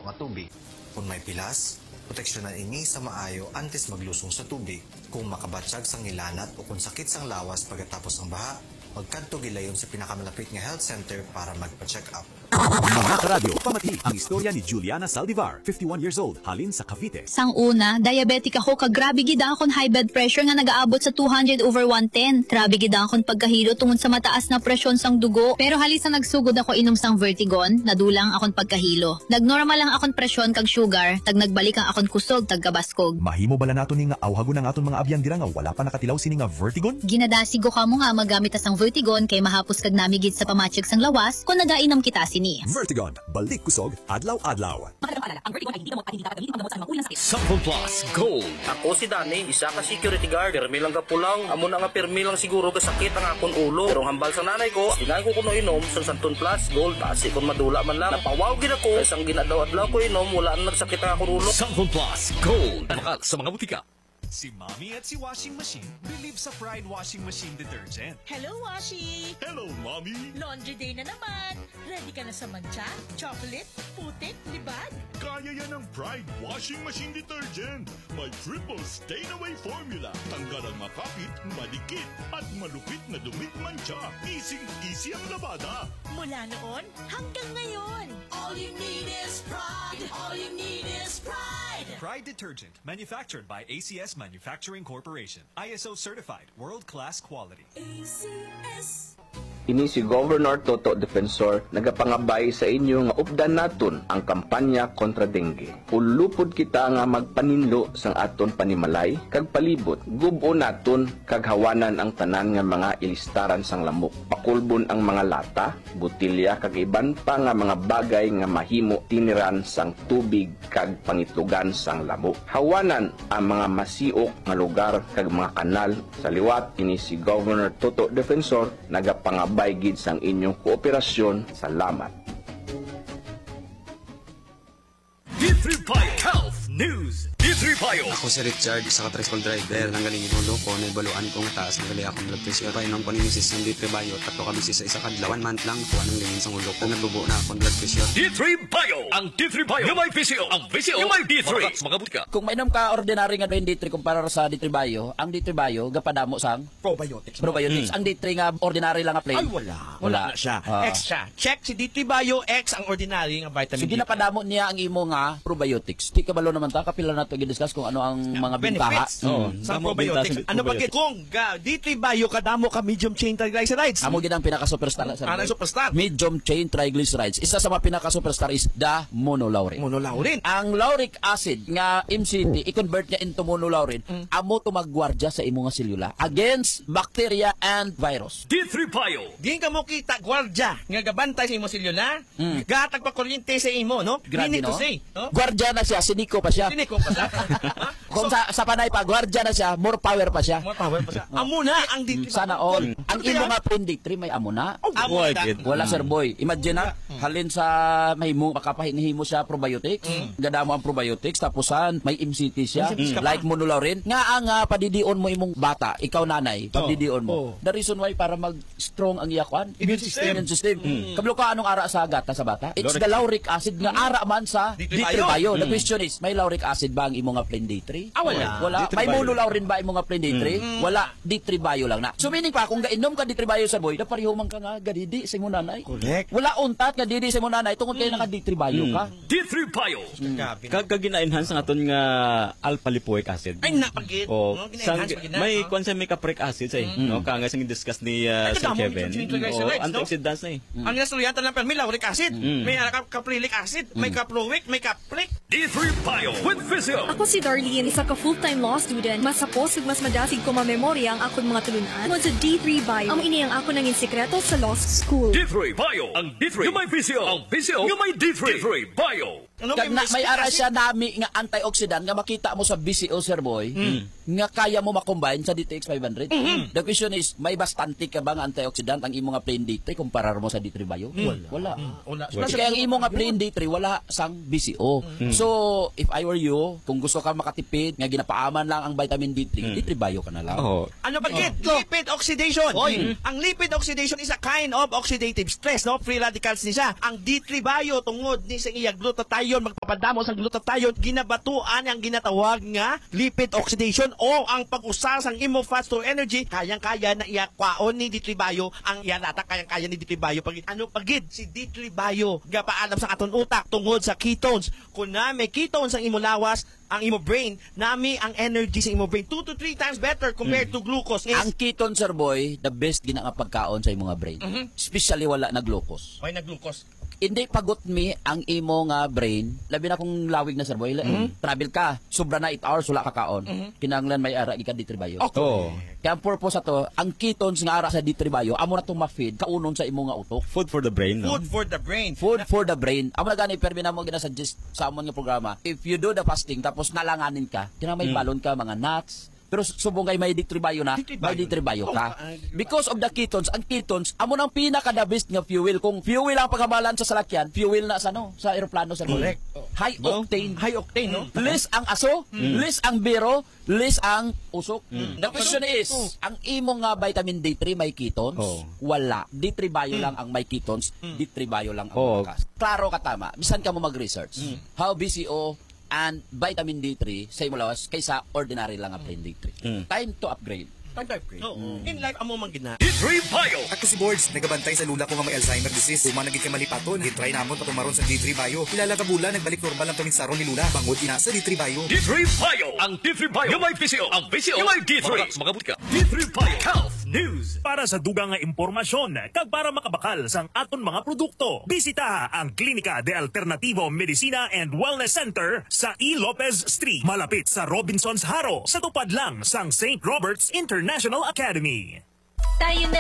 nga tubig. Kung may pilas, proteksyonan ini sa maayo antes maglusong sa tubig. Kung makabatsyag sang ilanat o kung sakit sang lawas pagkatapos ng baha, magkadto gilayon sa pinakamalapit nga health center para magpa-check up. Mga karadyo, pamati ang istorya ni Juliana Saldivar, 51 years old, halin sa Cavite. Sang una, diabetic ako, kagrabe gid akon high blood pressure nga nagaabot sa 200/110. Grabe gid akon pagkahilo tungod sa mataas na presyon sang dugo. Pero halisa nagsugod ako inom sang Vertigon, nadulang akon pagkahilo. Nagnormal lang akon presyon kag sugar, tag nagbalik ang akon kusog tag kabaskog. Mahimo bala nato ni nga awhagon ang aton mga abyan dira nga wala pa nakatilaw sini nga Vertigon? Ginadasig ko kamo nga magamit sang Vertigon kay mahapos kag namigid sa pamatsyag sang lawas kung nagainom kita sini. Vertigon, balik kusog, adlaw-adlaw. Ang Vertigon ay hindi gamot at hindi dapat gamitin panggamot sa anumang uri ng sakit. Sample Plus Gold. Ako si Dani, isa ka security guard. Permi lang ka pulang. Amo na nga permi lang siguro kasakit ang akong ulo. Pero ang hambal sa nanay ko, sinay ko kuno inom sa Santon Plus Gold. Kasi kung madula man lang, napawaw gid ako. Isang ginadaw-adlaw ko inom, wala na nagsakit ang akong ulo. Sample Plus Gold. Bakal sa mga butika. Si Mommy at si Washing Machine believe sa Pride Washing Machine Detergent. Hello, Washi! Hello, Mommy! Laundry day na naman! Ready ka na sa mancha, chocolate, putik, libag? Kaya yan ang Pride Washing Machine Detergent. May triple stain-away formula. Tanggal ang makapit, madikit, at malupit na dumit mancha. Easy ang labada. Mula noon hanggang ngayon. All you need is pride! All you need is pride! Pride Detergent, manufactured by ACS Manufacturing Corporation. ISO certified, world-class quality. ACS. Ini si Governor Toto Defensor nagapangabay sa inyo nga updan naton ang kampanya kontra dengue. Ulupod kita nga magpaninlo sang aton panimalay kag palibot. Gubo naton kag hawanan ang tanan nga mga ilistaran sang lamok. Pakulbon ang mga lata, butilya kag iban pa nga mga bagay nga mahimo tiniran sang tubig kag pangitlugan sang lamok. Hawanan ang mga masiok nga lugar kag mga kanal sa liwat. Ini si Governor Toto Defensor nagapangabay gid sang inyong kooperasyon. Salamat. D3 Bio Health News. D3 Bio. Ako si Richard, isa ka tricycle driver. Nanggaling inulo ko, naibaluan ko nga taas. Nanggali akong blood pressure. Painom ko ni Mrs. ng D3 Bio. Tatlo ka bisis sa isa kadlaw. 1 month lang, kuha ng lingin sa ulo ko. Nabubo na akong blood pressure. D3 Bio. Ang D3 Bio. Yung may PCO. Ang PCO. Yung may D3. Mga butika. Kung mainom ka ordinary nga D3 kumpara sa D3 Bio, ang D3 Bio gapadamo sang probiotics. Probiotics. Ang D3 nga ordinary lang nga plain. Ay wala na siya. X siya. Check si D3 Bio X ang ordinary nga vitamin. Sige, napadamo niya ang imo nga probiotics. Di kabalo naman ta kapila nato gi-discuss kung ano ang mga bentaha sa probiotics. Ano ba kung D3 Bio kadamo ka medium chain triglycerides? Amo gid ang pinaka superstar sa superstar. Medium chain triglycerides. Isa sa mga pinaka superstar is the monolaurin. Ang lauric acid nga MCT i-convert niya into monolaurin. Amo tumagwardya sa imo nga selula against bacteria and virus. D3 Bio. Di ka mo kita gwardya nga gabantay sa imo selula. Gatag pa kuryente sa imo, no? Grabe, no? No? Gwardya na siya, siniko pa siya. Kung sa panay pa, gwardya na siya, more power pa siya. Amo na ang D3. Sana all. Ang imo nga plain D3 may amo na. Wala, sir boy. Imagine na, halin sa mahimo, makapahinihin mo siya probiotics. Gadamo ang probiotics, tapusan may MCT siya. Like monolaurin. Nga ang padidion mo imong bata, ikaw nanay, padidion mo. The reason why para mag-strong ang iyakuan? Immune system. Kablo ka anong ara sa gata sa bata? It's the lauric acid nga ara man sa D3 Bio. The question is, may lauric acid ba ang imo nga plain D3? Wala. May monolaurin ba imo nga plain D3? Wala. D3 Bio lang na. So meaning pa, kung gainom ka D3 Bio sa boy, na pareho man ka nga gadidi sa imo nanay. Correct. Wala untat nga didi sa imo nanay tungod kay naka D3 Bio ka. D3 Bio. Kag gina-enhance ang aton nga alpha lipoic acid. Ay napagit. May konsa may capric acid say, no? Kanga sing discuss ni Sir Kevin. Antioxidants na eh. Ang nasuliyatan lang may lauric acid, may caprilic acid, may caproic, may capric. D3 Bio with Physio. Ako si Darlene, isa ka full-time law student. Mas sapos ug mas madasig ko mamemorya ang akong mga tulunan. Tungod sa D3 Bio, ang ini ang ako nanging sikreto sa law school. D3 Bio. Ang D3 yung may Physio. Ang Physio yung may D3. D3 Bio. Kag na, may ara siya nami nga antioxidant nga makita mo sa BCO, sir boy, nga kaya mo makombine sa DTX 500. The question is, may bastante ka ba nga antioxidant ang imo nga plain D3 kumpara mo sa D3 Bio? Wala. Kaya ang imo nga plain D3 wala sang BCO. So, if I were you, kung gusto ka makatipid, nga ginapaaman lang ang vitamin D3, D3 Bio ka na lang. Ano ba lipid oxidation? Ang lipid oxidation is a kind of oxidative stress, no? Free radicals ni siya. niya ang D3 Bio tungod ni sa iya glutathione magpapadamo sa glutathione ginabatuan ang ginatawag nga lipid oxidation o ang pag-usa sang imo fats to energy kayang-kaya na iya kwaon ni D3 Bio ang iya data kayang-kaya ni D3 Bio pagid ano pagid si D3 Bio gapaalam sa aton utak tungod sa ketones kun na may ketones ang imo lawas ang imo brain nami ang energy sa imo brain 2 to 3 times better compared to glucose. Ang ketone, sir boy, the best gina nga pagkaon sa imo nga brain. Especially wala na glucose. Why na glucose? Hindi pagot mi ang imo nga brain. Labi na kung lawig na, sir boy. Travel ka, sobra na 8 hours wala ka kaon. Kinanglan may ara ika D3 Bio. Okay. Kaya ang purpose ato, ang ketones nga ara sa D3 Bio, amo na tong ma-feed kaunon sa imo nga utok. Food for the brain, no? Food for the brain. Food for the brain. Amo na gani permi na mo ginasuggest sa amon nga programa. If you do the fasting tapos nalanganin ka, kina may balon ka mga nuts. Pero subong kay may D3 Bio na, may D3 Bio ka. Because of the ketones, ang ketones, amo nang pinaka-the best nga fuel. Kung fuel ang pagkabalan sa salakyan, fuel na sa no, sa eroplano sa correct. High octane. High octane, no? Less ang aso, less ang biro, less ang usok. The question is, ang imo nga vitamin D3 may ketones? Wala. D3 Bio lang ang may ketones, D3 Bio lang ang makas. Klaro ka tama. Bisan ka mo mag-research. How BCO and vitamin D3 sa imo lawas kaysa ordinary lang ang plain D3. Time to upgrade. In life, amo man gina. D3 Bio. Ako si Boards, nagabantay sa lula ko nga may Alzheimer disease. Uma naging kamalipaton, gitry namon patumaron sa D3 Bio. Ilala ka bula, nagbalik normal ang paminsaron ni Lula. Bangod ina sa D3 Bio. D3 Bio. Ang D3 Bio. Yung may PCO. Ang PCO. Yung may D3. Magabot ka. D3 Bio. Health News. Para sa dugang nga impormasyon, kag para makabakal sang aton mga produkto, bisita ang Klinika de Alternativo Medicina and Wellness Center sa E. Lopez Street, malapit sa Robinson's Haro, sa tupad lang sang St. Robert's International Academy. Tayo na